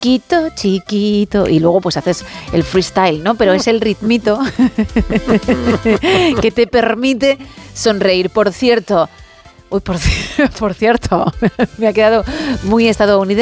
chiquito, chiquito. Y luego pues haces el freestyle, ¿no? Pero es el ritmito que te permite sonreír. Por cierto, por cierto, me ha quedado muy estadounidense.